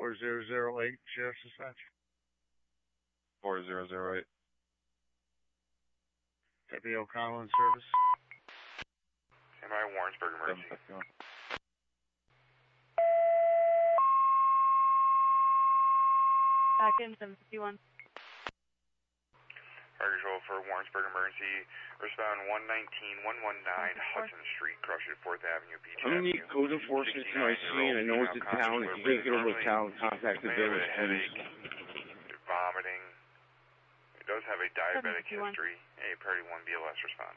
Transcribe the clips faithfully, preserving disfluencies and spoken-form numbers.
four zero zero eight, Sheriff's Dispatch. four zero zero eight. Deputy O'Connell in service. Stand by, Warrensburg emergency. Back in seven fifty-one. Fire control for Warrensburg emergency. Respond one nineteen one nineteen Hudson Street, Crushing Fourth Avenue, Beach I'm gonna need code enforcement to my scene. I know it's a town. If you can't get over to town, contact the village police. Vomiting. It does have a diabetic history. A priority one B L S response.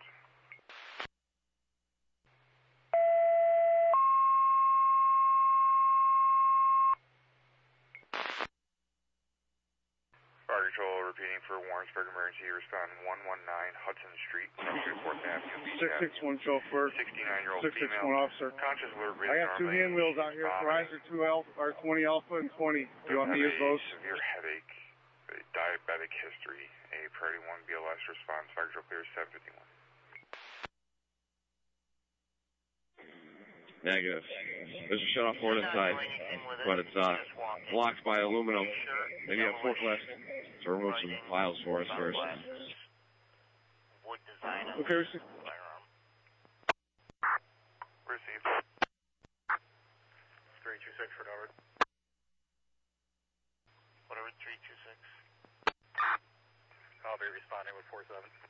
Fire control repeating for Warrensburg emergency. Respond one nineteen Hudson Street, Crushing Fourth Avenue, Beach six six one chauffeur. sixty-nine-year-old six six one female. officer. Conscious alert. I got two hand wheels out here. Verizon two alpha or twenty alpha and twenty. Do you want me to use those? Severe headache. A diabetic history. A priority one B L S response. Fire control clear seven fifty-one. Negative. There's a shut-off board inside, but it's uh, blocked by aluminum. Maybe a forklift to remove some files for us first. Wood design. Okay, receive. Firearm. Receive. three two six for Howard. Whatever, three two six. I'll be responding with four seven.